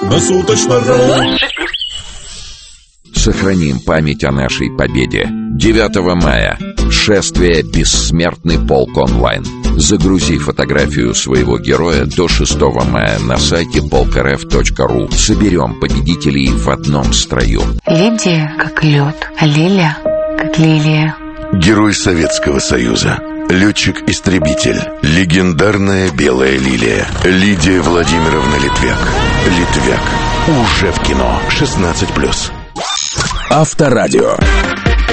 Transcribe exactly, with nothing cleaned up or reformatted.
Круглосуточно. Сохраним память о нашей победе. девятого мая. Шествие «Бессмертный полк онлайн». Загрузи фотографию своего героя до шестого мая на сайте полк эр эф точка ру. Соберем победителей в одном строю. Лидия как лед, а Лиля как лилия. Герой Советского Союза. Летчик-истребитель. Легендарная белая лилия. Лидия Владимировна Литвяк. Литвяк. Уже в кино. шестнадцать плюс. Авторадио.